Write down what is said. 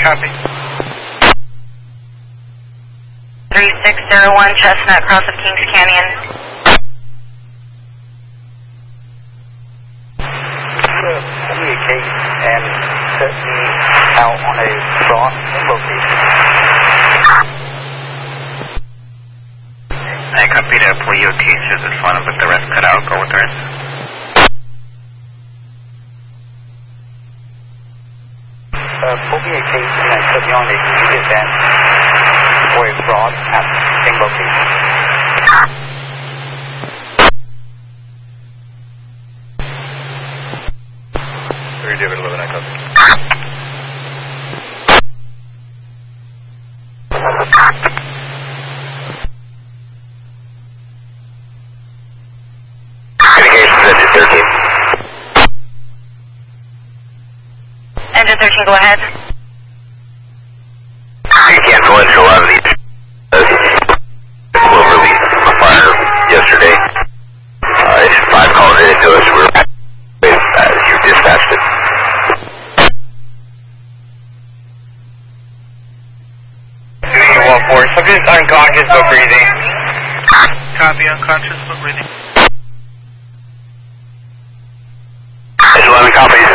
copy. 3601 Chestnut, cross of Kings Canyon. Communicate and set me out on a fraud location. I copy that. Pull your cases this one, but the rest cut out. Go with the rest. Pull me a case and set me on a immediate event for a fraud at the same location. David 11, I copy. Communications, engine 13. Engine 13, go ahead. You cancel engine 11. We'll release a fire yesterday. Engine 5 called it into us. You dispatched it. Subject unconscious but breathing. Copy, unconscious but breathing. Engine 11 copies.